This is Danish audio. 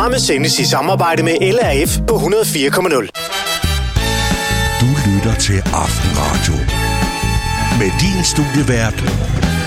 Programmet sendes i samarbejde med LRF på 104,0. Du lytter til Aftenradio med din studievært,